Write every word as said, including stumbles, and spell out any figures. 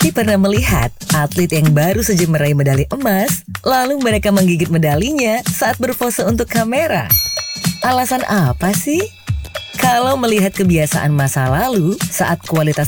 Pasti pernah melihat atlet yang baru saja meraih medali emas, lalu mereka menggigit medalinya saat berpose untuk kamera. Alasan apa sih? Kalau melihat kebiasaan masa lalu saat kualitas